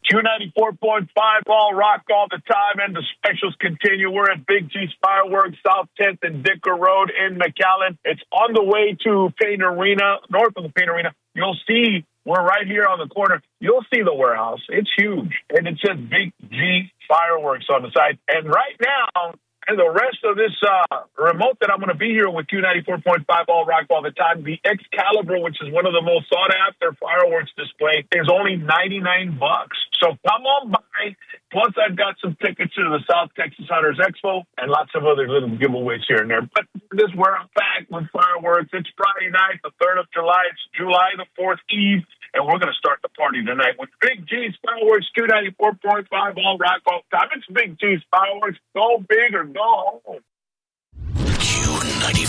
Q94.5 all rock all the time, and the specials continue. We're at Big G's Fireworks, South 10th and Dicker Road in McAllen. It's on the way to Payne Arena, north of the Payne Arena. You'll see we're right here on the corner. You'll see the warehouse. It's huge, and it says Big G Fireworks on the side. And right now, and the rest of this remote that I'm going to be here with Q94.5 all rock all the time, the Excalibur, which is one of the most sought after fireworks display, is only $99. So come on by. Plus, I've got some tickets to the South Texas Hunters Expo and lots of other little giveaways here and there. But this is where I'm back with fireworks. It's Friday night, the 3rd of July. It's July the 4th Eve. And we're going to start the party tonight with Big G's Fireworks, Q94.5 all rock all the time. It's Big G's Fireworks. Go big or go home.